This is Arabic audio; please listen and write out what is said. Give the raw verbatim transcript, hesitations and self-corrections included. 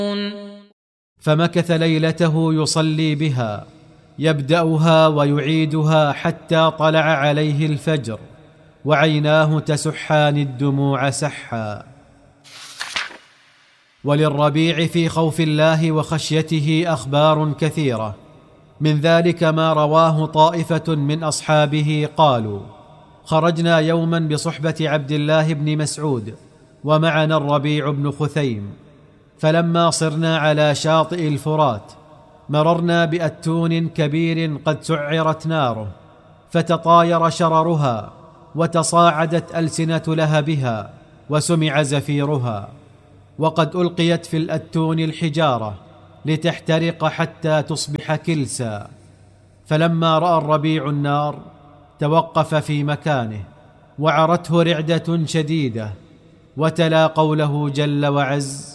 فمكث ليلته يصلي بها، يبدأها ويعيدها حتى طلع عليه الفجر وعيناه تسحان الدموع سحا. وللربيع في خوف الله وخشيته أخبار كثيرة، من ذلك ما رواه طائفة من أصحابه قالوا: خرجنا يوما بصحبة عبد الله بن مسعود ومعنا الربيع بن خثيم، فلما صرنا على شاطئ الفرات مررنا بأتون كبير قد سعرت ناره، فتطاير شررها وتصاعدت ألسنة لهبها وسمع زفيرها، وقد ألقيت في الأتون الحجارة لتحترق حتى تصبح كلسا. فلما رأى الربيع النار توقف في مكانه وعرته رعدة شديدة، وتلا قوله جل وعز: